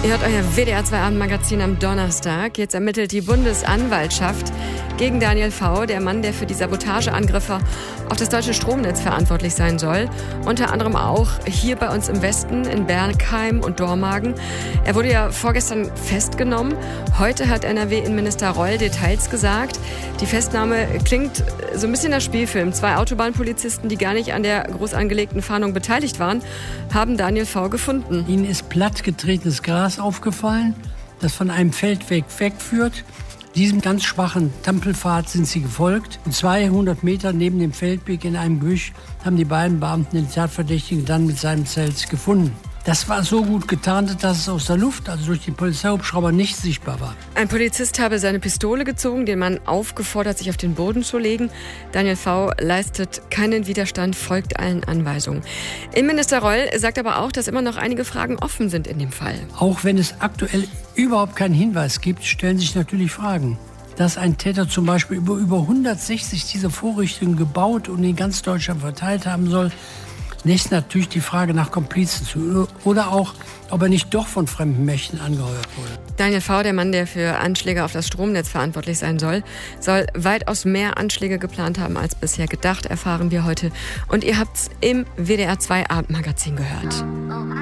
Ihr hört euer WDR 2 Abendmagazin am Donnerstag. Jetzt ermittelt die Bundesanwaltschaft gegen Daniel V., der Mann, der für die Sabotageangriffe auf das deutsche Stromnetz verantwortlich sein soll. Unter anderem auch hier bei uns im Westen, in Bergheim und Dormagen. Er wurde ja vorgestern festgenommen. Heute hat NRW-Innenminister Reul Details gesagt. Die Festnahme klingt so ein bisschen nach Spielfilm. 2 Autobahnpolizisten, die gar nicht an der groß angelegten Fahndung beteiligt waren, haben Daniel V. gefunden. Ihnen ist plattgetretenes Gras aufgefallen, das von einem Feldweg wegführt. Diesem ganz schwachen Trampelpfad sind sie gefolgt. Und 200 Meter neben dem Feldweg in einem Gebüsch haben die beiden Beamten den Tatverdächtigen dann mit seinem Zelt gefunden. Das war so gut getarnt, dass es aus der Luft, also durch den Polizeihubschrauber, nicht sichtbar war. Ein Polizist habe seine Pistole gezogen, den Mann aufgefordert, sich auf den Boden zu legen. Daniel V. leistet keinen Widerstand, folgt allen Anweisungen. Innenminister Reul sagt aber auch, dass immer noch einige Fragen offen sind in dem Fall. Auch wenn es aktuell überhaupt keinen Hinweis gibt, stellen sich natürlich Fragen. Dass ein Täter zum Beispiel über 160 dieser Vorrichtungen gebaut und in ganz Deutschland verteilt haben soll, lässt natürlich die Frage nach Komplizen zu. Oder auch, ob er nicht doch von fremden Mächten angeheuert wurde. Daniel V., der Mann, der für Anschläge auf das Stromnetz verantwortlich sein soll weitaus mehr Anschläge geplant haben als bisher gedacht, erfahren wir heute. Und ihr habt's im WDR 2 Abendmagazin gehört.